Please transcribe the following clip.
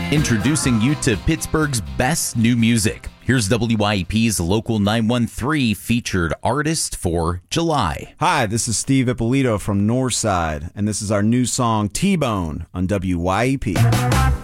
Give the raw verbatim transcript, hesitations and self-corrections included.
Introducing you to Pittsburgh's best new music. Here's W Y E P's Local nine one three featured artist for July. Hi, this is Steve Ippolito from Northside, and this is our new song T-Bone on W Y E P.